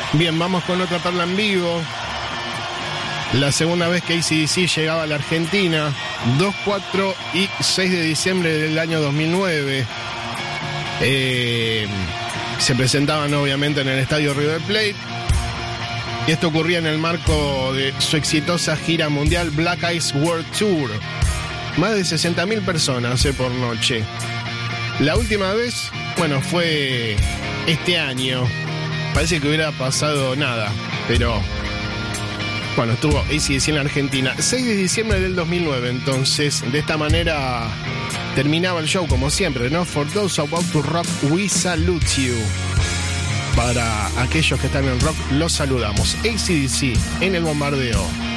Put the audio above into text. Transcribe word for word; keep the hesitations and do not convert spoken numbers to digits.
Bien, vamos con otra perla en vivo. La segunda vez que A C D C llegaba a la Argentina, dos, cuatro y seis de diciembre del año dos mil nueve. Eh, se presentaban obviamente en el estadio River Plate. Y esto ocurría en el marco de su exitosa gira mundial Black Ice World Tour. Más de sesenta mil personas eh, por noche. La última vez, bueno, fue este año. Parece que hubiera pasado nada, pero bueno, estuvo A C D C en la Argentina. seis de diciembre del dos mil nueve, entonces, de esta manera terminaba el show como siempre, ¿no? For those about to rock, we salute you. Para aquellos que están en rock, los saludamos. A C D C en el bombardeo.